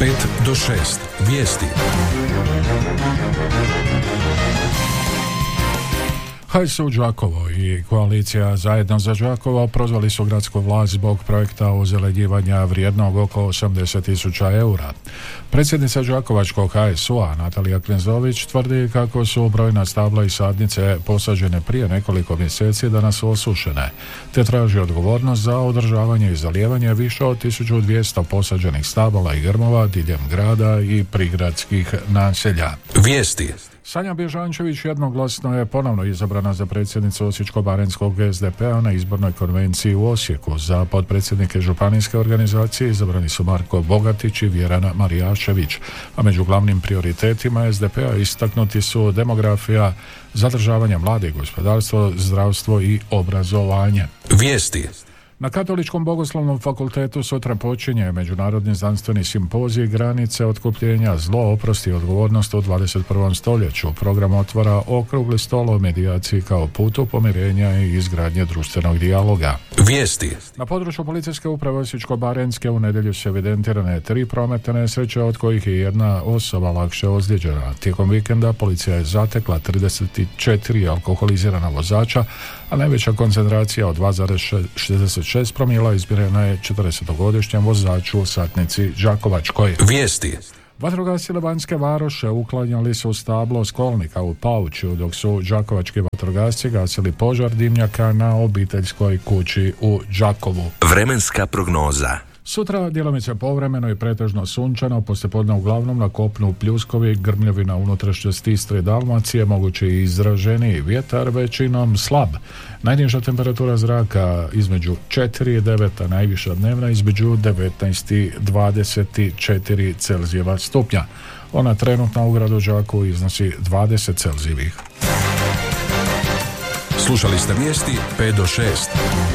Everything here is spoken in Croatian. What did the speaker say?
5 do 6. Vijesti. HSU Đakovo i koalicija Zajedno za Đakovo prozvali su gradsku vlast zbog projekta ozelenjivanja vrijednog oko 80.000 eura. Predsjednica Đakovačkog HSU-a Natalija Knezović tvrdi kako su brojna stabla i sadnice posađene prije nekoliko mjeseci danas su osušene, te traži odgovornost za održavanje i zalijevanje više od 1200 posađenih stabala i grmova diljem grada i prigradskih naselja. Vijesti. Sanja Bježančević jednoglasno je ponovno izabrana za predsjednicu Osječko-baranjskog SDP-a na izbornoj konvenciji u Osijeku. Za potpredsjednike županijske organizacije izabrani su Marko Bogatić i Vjerana Marijašević, a među glavnim prioritetima SDP-a istaknuti su demografija, zadržavanje mladih, gospodarstvo, zdravstvo i obrazovanje. Vijesti. Na Katoličkom bogoslovnom fakultetu sutra počinje međunarodni znanstveni simpozij granice otkupljenja, zlo, oprost i odgovornost u 21. stoljeću. Program otvara okrugli stol o medijaciji kao putu pomirenja i izgradnje društvenog dijaloga. Vijesti. Na području policijske uprave Osječko-baranjske u nedjelju su evidentirane 3 prometne nesreće, od kojih je jedna osoba lakše ozlijeđena. Tijekom vikenda policija je zatekla 34 alkoholizirana vozača, a najveća koncentracija od 2,66 promila izmjerena je 40-godišnjem vozaču u satnici Đakovačkoj. Vijesti. Vatrogasci Levanjske Varoše uklanjali su stablo skolnika u Paučju, dok su đakovački vatrogasci gasili požar dimnjaka na obiteljskoj kući u Đakovu. Vremenska prognoza. Sutra djelomice povremeno i pretežno sunčano, poslijepodne uglavnom na kopnu pljuskovi, grmljavina unutrašnjosti Istre i Dalmacije, mogući i izraženiji vjetar, većinom slab. Najniža temperatura zraka između 4 i 9, a najviša dnevna između 19 i 24 Celzijeva stupnja. Ona trenutno u gradu Đakovu iznosi 20 Celzijevih. Slušali ste vijesti 5 do 6.